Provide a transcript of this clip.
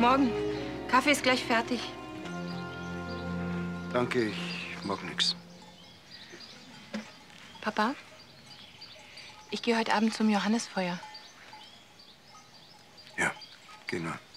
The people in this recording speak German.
Morgen. Kaffee ist gleich fertig. Danke, ich mag nichts. Papa, ich gehe heute Abend zum Johannesfeuer. Ja, geh nur.